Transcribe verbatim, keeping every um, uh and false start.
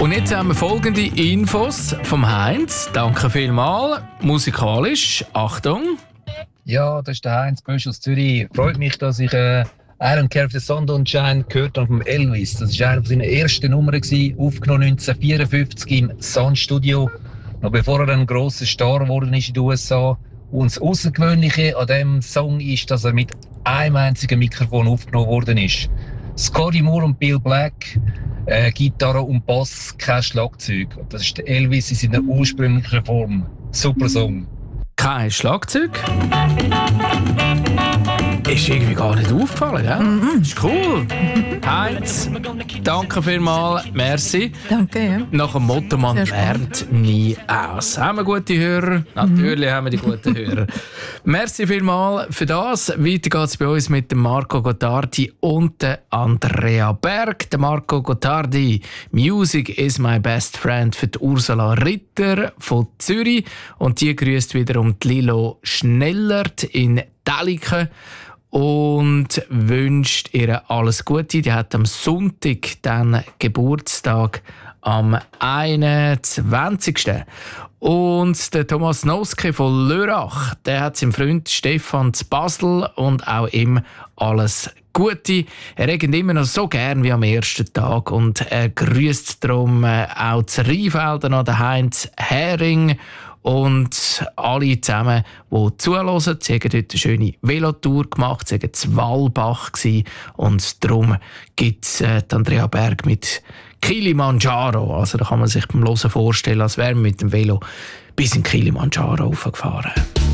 Und jetzt haben wir folgende Infos vom Heinz. Danke vielmals. Musikalisch, Achtung. Ja, das ist der Heinz Bösch aus Zürich. Freut mich, dass ich äh, I Don't Care If the Sun Don't Shine gehört habe vom Elvis. Das war eine seiner ersten Nummern, aufgenommen neunzehnhundertvierundfünfzig im Sun Studio. Noch bevor er ein grosser Star geworden ist in den U S A. Und das Außergewöhnliche an diesem Song ist, dass er mit einem einzigen Mikrofon aufgenommen worden ist. Scotty Moore und Bill Black, äh, Gitarre und Bass, kein Schlagzeug. Das ist der Elvis in seiner ursprünglichen Form. Super Song. Kein Schlagzeug. Ist irgendwie gar nicht aufgefallen, gell? Mhm. Ist cool. Heinz, danke vielmals, merci. Danke, ja. Nach dem Motto, man lernt nie aus. Haben wir gute Hörer? Natürlich mhm. haben wir die guten Hörer. Merci vielmals für das. Weiter geht's bei uns mit dem Marco Gottardi und der Andrea Berg. Der Marco Gottardi, Music is my best friend für die Ursula Ritter von Zürich. Und die grüßt wiederum die Lilo Schnellert in Deliken und wünscht ihr alles Gute. Die hat am Sonntag dann Geburtstag am einundzwanzigsten Und der Thomas Noske von Lörrach, der hat seinem Freund Stefan zu Basel und auch ihm alles Gute. Er regnet immer noch so gern wie am ersten Tag und er grüßt darum auch zu Rheinfelden an den Heinz Hering und alle zusammen, die zuhören. Sie haben dort eine schöne Velotour gemacht, sie waren zu Walbach und darum gibt es äh, Andrea Berg mit Kilimanjaro. Also da kann man sich beim Hören vorstellen, als wäre man mit dem Velo bis in Kilimanjaro hochgefahren.